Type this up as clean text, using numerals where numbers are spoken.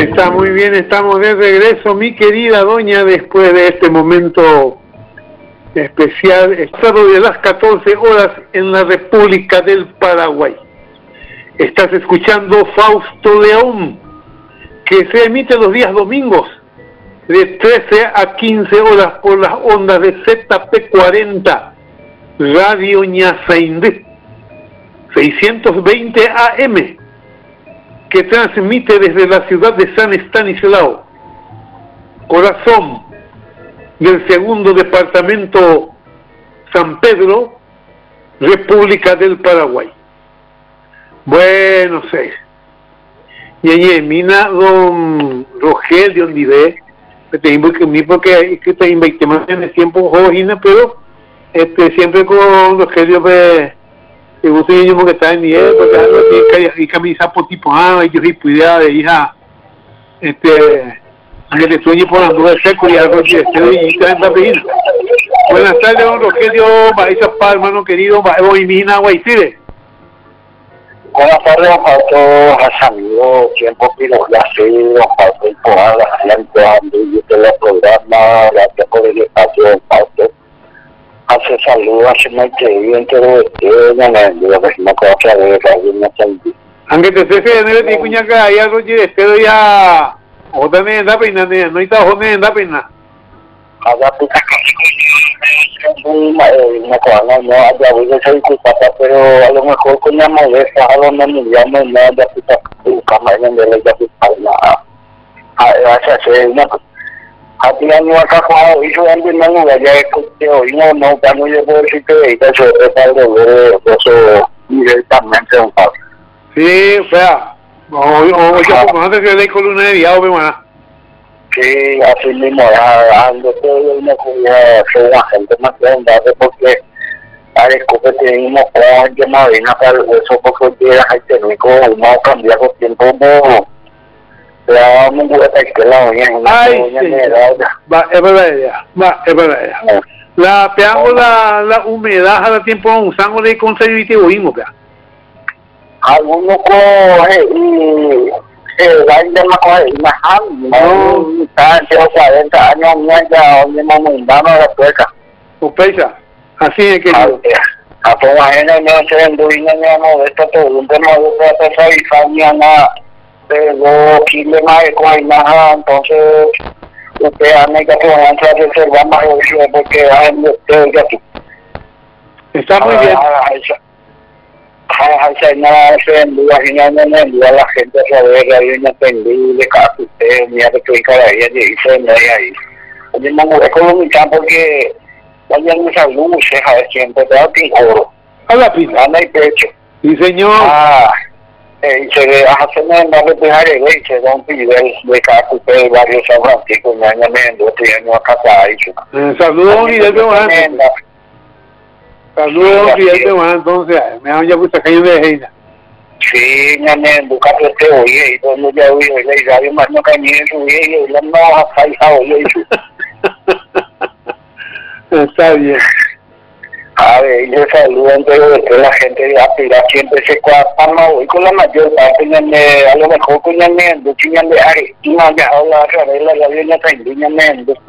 Está muy bien, estamos de regreso, mi querida doña, después de este momento especial, estado de las 14 horas en la República del Paraguay. Estás escuchando Fausto León, que se emite los días domingos, de 13 a 15 horas por las ondas de ZP40, Radio Ñasaindé, 620 AM, que transmite desde la ciudad de San Estanislao, corazón del segundo departamento San Pedro, República del Paraguay. Bueno, sí. Y mina don Rogelio Nive, te invito a mí porque te invité más en el tiempo joven, pero siempre con Rogelio me gusta yo porque está en nivel, porque y camisa por tipo y yo soy cuidada de hija que te sueñe por andar de seco y algo así, y está en la vida. Buenas tardes, don Rogelio, Marisa Paz, hermano querido, y mi hija Guaitire. Buenas tardes, Fausto, has salido tiempo pilografiado, Fausto y toda la gente, yo te lo programa, gracias por el espacio, Fausto. Hace saludos, hace muy bien, pero yo que me acuerdo que había que alguien me sentí. Aunque te sé que en el tiempo ya que hay algo de espero ya, o también en la pena, no hay trabajo en la pena. Cada puta que me acuerdo, no, allá voy a ser culpable, pero a lo mejor con la molestia, a lo menos ya no me da puta cámara en el ya puta nada. Hace hacer una Hati año acá jugado, hizo alguien más lugar, ya escuché, hoy no, estamos yo puedo decir que ahorita se reparó eso directamente un paso. Sí, o sea, yo como antes que leí columna de diablo, hermano. Sí, así mismo, ando todo una cuya, soy una gente más grande, porque parezco que tenemos que madrina para eso, porque llegas al técnico, uno cambia con tiempo, muy buena que la doña es verdad. La pegamos la humedad a la tiempo usamos de conservativismo, pea. Algunos coge y baile más coge más no está en 40 años mierda donde no mundano la puerta. Sospecha, así es que a toda gente no se enduina no esto todo un tema de persona y familia nada. Pero Chile más nada, entonces usted anda que entrar a reservar más porque hay aquí. Está muy bien. Nada se enduda, la gente a saber que hay una pendiente, cada usted, mira que estoy cada día y dice, no hay ahí. Oye, no es económica porque vaya mucha luz, a ver siempre te da pinjoro. A la pina. Anda y pecho. Sí, señor. Se hacen en la repujera y se da un nivel de cada cupé de varios San Francisco, un año menos, otro año acá está. Saludos a un Fidel Peguán. Saludos a un Fidel Peguán, entonces, me han ya puesto cañón de reina. Sí, ñamen, buscate este oye, y todo el mundo ya oye, y la radio más no cañé en su oye, y la no ha hija oye. Está bien. A ver, yo saludo de que la gente de aspirar siempre se cuadra hoy con la mayor parte a lo mejor con el mendo, de Arequipa, ya habla a través de la vida,